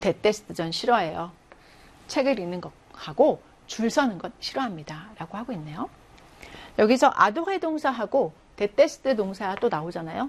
데테스트 전 싫어해요. 책을 읽는 것하고 줄 서는 것 싫어합니다. 라고 하고 있네요. 여기서 아도레 동사하고 데테스트 동사 또 나오잖아요.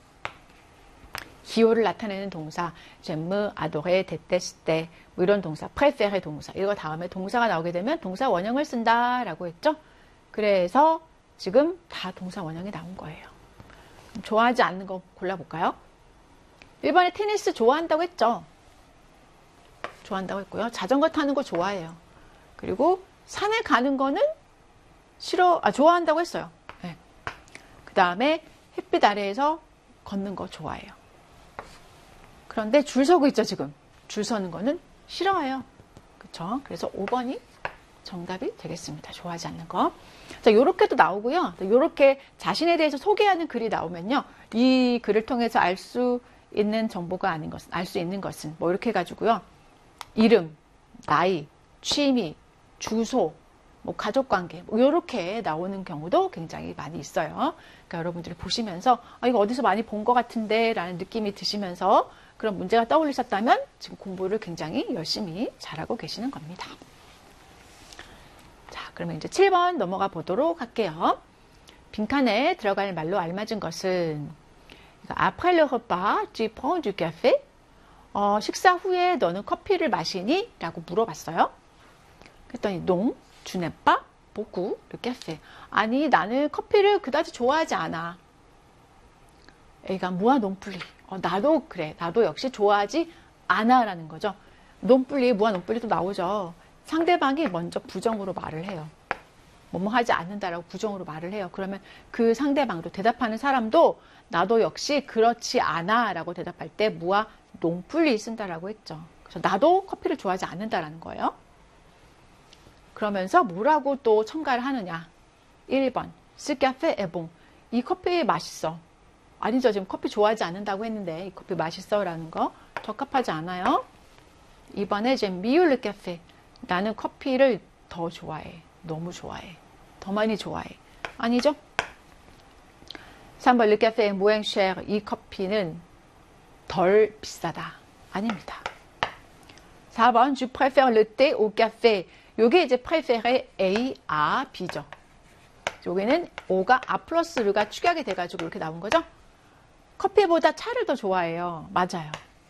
기호를 나타내는 동사, j'aime, adorer, détester, 뭐 이런 동사, préférer 동사, 이거 다음에 동사가 나오게 되면 동사 원형을 쓴다 라고 했죠. 그래서 지금 다 동사 원형이 나온 거예요. 좋아하지 않는 거 골라볼까요? 1번에 테니스 좋아한다고 했죠. 좋아한다고 했고요. 자전거 타는 거 좋아해요. 그리고 산에 가는 거는 좋아한다고 했어요. 네. 그 다음에 햇빛 아래에서 걷는 거 좋아해요. 그런데 줄 서고 있죠, 지금. 줄 서는 거는 싫어해요. 그쵸? 그래서 5번이 정답이 되겠습니다. 좋아하지 않는 거. 자, 요렇게도 나오고요. 요렇게 자신에 대해서 소개하는 글이 나오면요. 이 글을 통해서 알 수 있는 정보가 아닌 것은, 알 수 있는 것은, 뭐 이렇게 해가지고요. 이름, 나이, 취미, 주소, 뭐 가족관계, 뭐 요렇게 나오는 경우도 굉장히 많이 있어요. 그러니까 여러분들이 보시면서, 이거 어디서 많이 본 것 같은데 라는 느낌이 드시면서 그런 문제가 떠올리셨다면 지금 공부를 굉장히 열심히 잘하고 계시는 겁니다. 자, 그러면 이제 7번 넘어가 보도록 할게요. 빈칸에 들어갈 말로 알맞은 것은 Après le repas, tu prends du café? 식사 후에 너는 커피를 마시니? 라고 물어봤어요. 그랬더니 non, tu n'aimes pas beaucoup le café. 아니, 나는 커피를 그다지 좋아하지 않아. 애가 뭐야 논플리. 나도 그래. 나도 역시 좋아하지 않아 라는 거죠. 논플리, 뭐야 논플리도 나오죠. 상대방이 먼저 부정으로 말을 해요. 뭐뭐 하지 않는다라고 부정으로 말을 해요. 그러면 그 상대방도 대답하는 사람도 나도 역시 그렇지 않아 라고 대답할 때 뭐야 논플리 쓴다라고 했죠. 그래서 나도 커피를 좋아하지 않는다라는 거예요. 그러면서 뭐라고 또 첨가를 하느냐. 1번 Ce café est bon. 이 커피 맛있어. 아니죠. 지금 커피 좋아하지 않는다고 했는데 이 커피 맛있어 라는 거 적합하지 않아요. 2번에 j'aime mieux le café. 나는 커피를 더 좋아해. 너무 좋아해. 더 많이 좋아해. 아니죠. 3번 le café est moins cher. 이 커피는 덜 비싸다. 아닙니다. 4번 je préfère le thé au café. 요게 이제 préférer A, A, B죠. 여기는 O가 A 플러스 르가 축약이 돼가지고 이렇게 나온 거죠. 커피보다 차를 더 좋아해요. 맞아요.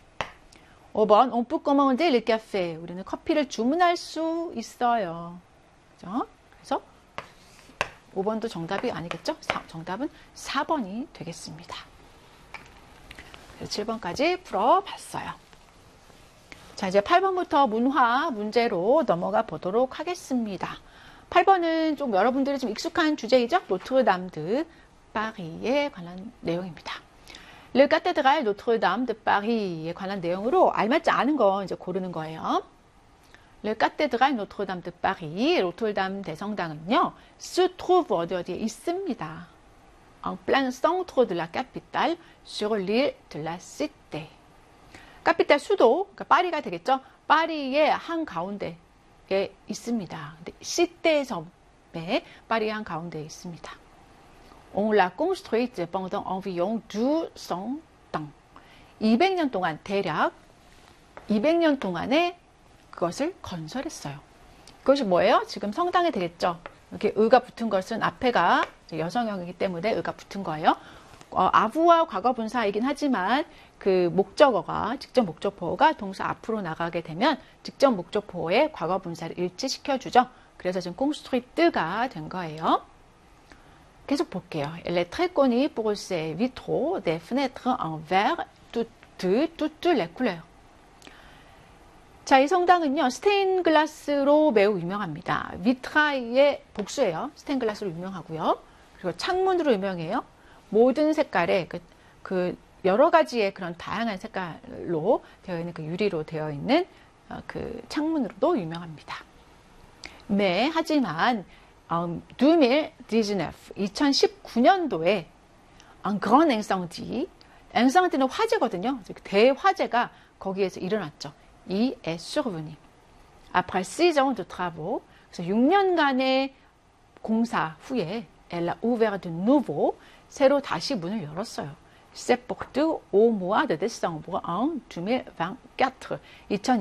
5번 on peut commander le café. 우리는 커피를 주문할 수 있어요. 그죠? 그래서 5번도 정답이 아니겠죠? 정답은 4번이 되겠습니다. 그래서 7번까지 풀어봤어요. 자, 이제 8번부터 문화 문제로 넘어가 보도록 하겠습니다. 8번은 좀 여러분들이 좀 익숙한 주제이죠? 노트르담 드 파리에 관한 내용입니다. Le cathédrale Notre-Dame de Paris에 관한 내용으로 알맞지 않은 거 이제 고르는 거예요. Le cathédrale Notre-Dame de Paris, 노트르담 대성당은요, se trouve 어디에 있습니다. En plein centre de la capitale, sur l'île de la Cité. 카피탈 수도, 그러니까 파리가 되겠죠. 파리의 한 가운데에 있습니다. 근데 시대 섬에 파리의 한 가운데에 있습니다. On l'a construite pendant environ 200 ans. 200년 동안, 대략 200년 동안에 그것을 건설했어요. 그것이 뭐예요? 지금 성당이 되겠죠. 이렇게 의가 붙은 것은 앞에가 여성형이기 때문에 의가 붙은 거예요. 아부와 과거분사이긴 하지만 그 목적어가, 직접 목적보호가 동사 앞으로 나가게 되면 직접 목적보호의 과거분사를 일치시켜 주죠. 그래서 지금 construite가 된 거예요. 계속 볼게요. Elle est très connue pour ses vitraux, des fenêtres en verre de toutes les couleurs. 자, 이 성당은요, 스테인글라스로 매우 유명합니다. 비트라이의 복수예요. 스테인글라스로 유명하고요. 그리고 창문으로 유명해요. 모든 색깔의 그 여러 가지의 그런 다양한 색깔로 되어 있는 그 유리로 되어 있는 그 창문으로도 유명합니다. 네, 하지만 2019년도에 un grand incendie, incendi는 화재거든요. 대화재가 거기에서 일어났죠. 이 est survenu. Après 6 ans de travaux, 그래서 6년간의 공사 후에 elle a ouvert de nouveau, 새로 다시 문을 열었어요. C'est pour au mois de décembre en 2024.